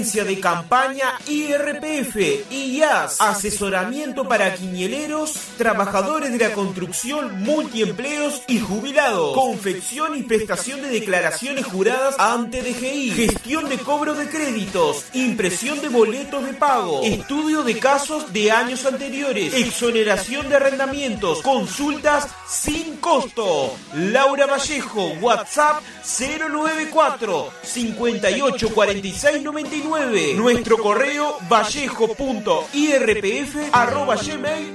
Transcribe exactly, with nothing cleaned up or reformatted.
de campaña I R P F y I A S, asesoramiento para quiñeleros, trabajadores de la construcción, multiempleos y jubilados, confección y prestación de declaraciones juradas ante D G I, gestión de cobro de créditos, impresión de boletos de pago, estudio de casos de años anteriores, exoneración de arrendamientos, consultas sin costo. Laura Vallejo, WhatsApp cero nueve cuatro, cincuenta y ocho, cuarenta y seis, noventa y nueve. Nuestro correo vallejo punto i r p f arroba gmail